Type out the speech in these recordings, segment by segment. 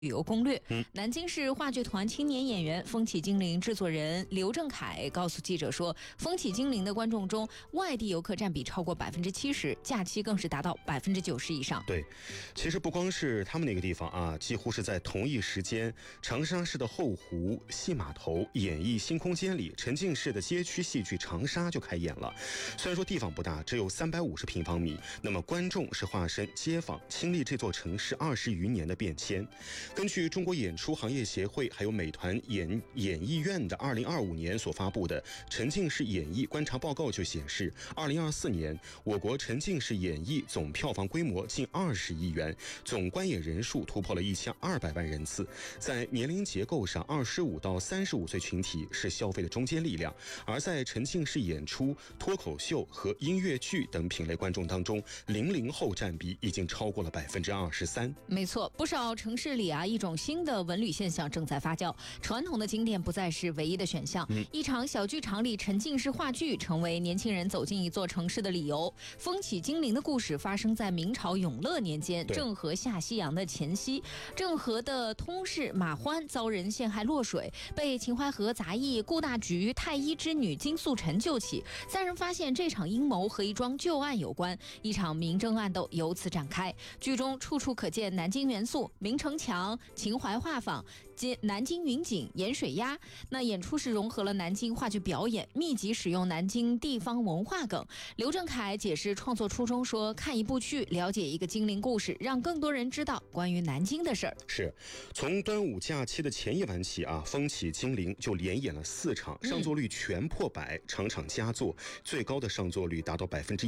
旅游攻略。南京市话剧团青年演员风起精灵制作人刘正凯告诉记者说，风起精灵的观众中，外地游客占比超过70%，假期更是达到90%以上。 对，其实不光是他们那个地方啊，几乎是在同一时间，长沙市的后湖、戏码头、演艺新空间里，沉浸式的街区戏剧《长沙》就开演了。虽然说地方不大，只有350平方米，那么观众是化身街坊，亲历这座城市20余年的变迁。根据中国演出行业协会还有美团演艺院的2025年所发布的沉浸式演艺观察报告就显示，2024年我国沉浸式演艺总票房规模近20亿元，总观演人数突破了1200万人次。在年龄结构上，25到35岁群体是消费的中坚力量，而在沉浸式演出、脱口秀和音乐剧等品类观众当中，00后占比已经超过了23%。 没错，不少城市里一种新的文旅现象正在发酵，传统的景点不再是唯一的选项。一场小剧场里沉浸式话剧成为年轻人走进一座城市的理由。风起精灵的故事发生在明朝永乐年间，郑和下西洋的前夕。郑和的通事马欢遭人陷害落水，被秦淮河杂役顾大局太医之女金素臣救起。三人发现这场阴谋和一桩旧案有关，一场明争暗斗由此展开。剧中处处可见南京元素，明城墙、秦淮画舫、南京云锦、盐水鸭。那演出是融合了南京话剧表演，密集使用南京地方文化梗。刘正凯解释创作初衷说，看一部剧，了解一个精灵故事，让更多人知道关于南京的事儿。 是从端午假期的前一晚起风起精灵就连演了4场，上座率全破100，场场佳作，最高的上座率达到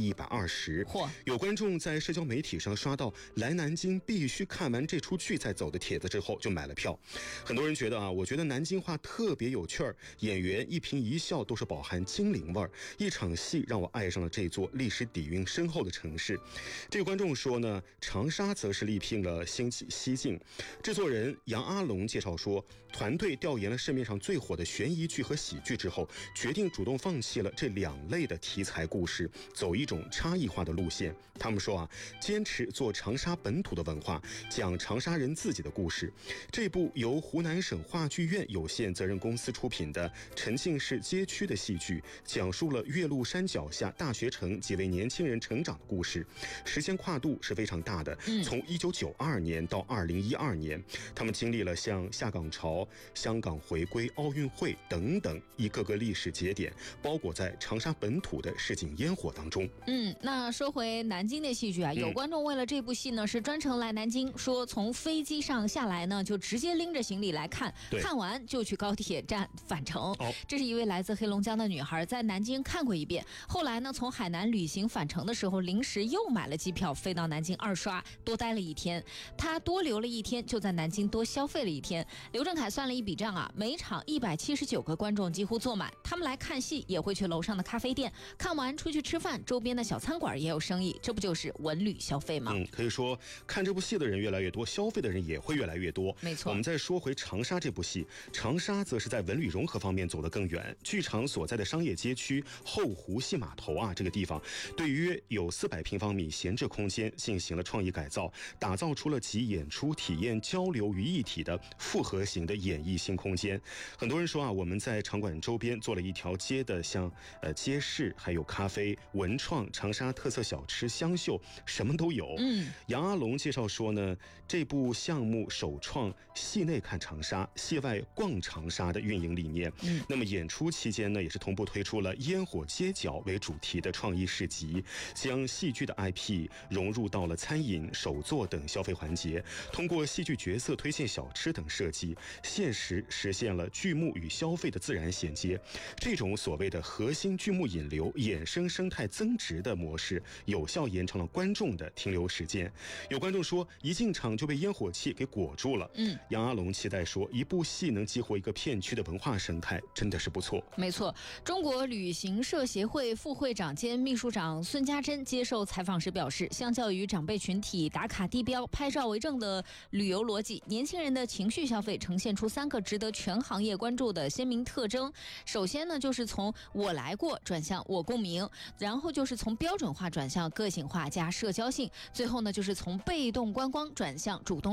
120%。有观众在社交媒体上刷到来南京必须看完这出剧再走的帖子之后就买了票。很多人觉得我觉得南京话特别有趣儿，演员一颦一笑都是饱含精灵味儿，一场戏让我爱上了这座历史底蕴深厚的城市。这个观众说呢，长沙则是力拼了兴起西晋。制作人杨阿龙介绍说，团队调研了市面上最火的悬疑剧和喜剧之后，决定主动放弃了这2类的题材故事，走一种差异化的路线。他们说坚持做长沙本土的文化，讲长沙人自己的故事。这部由湖南省话剧院有限责任公司出品的沉浸式街区的戏剧，讲述了岳麓山脚下大学城几位年轻人成长的故事，时间跨度是非常大的，从1992年到2012年，他们经历了像下岗潮、香港回归、奥运会等等一个个历史节点，包裹在长沙本土的市井烟火当中。 那说回南京的戏剧有观众为了这部戏呢，是专程来南京，说从飞机上下来呢，就直接拎着行李来看，看完就去高铁站返程。这是一位来自黑龙江的女孩，在南京看过一遍，后来呢，从海南旅行返程的时候，临时又买了机票飞到南京2刷，多待了1天。她多留了1天，就在南京多消费了1天。刘正凯算了一笔账每场179个观众几乎坐满，他们来看戏也会去楼上的咖啡店，看完出去吃饭，周边的小餐馆也有生意，这不就是文旅消费吗？ 可以说看这部戏的人越来越多，消费的人也会越来越多。 没错。 我们再说回长沙这部戏，长沙则是在文旅融合方面走得更远。剧场所在的商业街区后湖戏码头这个地方，对于有400平方米闲置空间进行了创意改造，打造出了集演出、体验、交流于一体的复合型的演艺新空间。很多人说我们在场馆周边做了一条街的像街市，还有咖啡、文创、长沙特色小吃、香秀，什么都有。杨阿龙介绍说呢，这部项目首创戏内看长沙、戏外逛长沙的运营理念。那么演出期间呢，也是同步推出了烟火街角为主题的创意市集，将戏剧的 IP 融入到了餐饮、手作等消费环节，通过戏剧角色推荐小吃等设计，现实实现了剧目与消费的自然衔接。这种所谓的核心剧目引流、衍生生态增值的模式，有效延长了观众的停留时间。有观众说，一进场就被烟火气给裹住了。杨阿龙期待说，一部戏能激活一个片区的文化生态，真的是不错。 没错，中国旅行社协会副会长兼秘书长孙家珍接受采访时表示，相较于长辈群体打卡地标、拍照为证的旅游逻辑，年轻人的情绪消费呈现出3个值得全行业关注的鲜明特征。首先呢，就是从我来过转向我共鸣，然后就是从标准化转向个性化加社交性，最后呢，就是从被动观光转向主动入戏。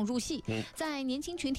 在年轻群体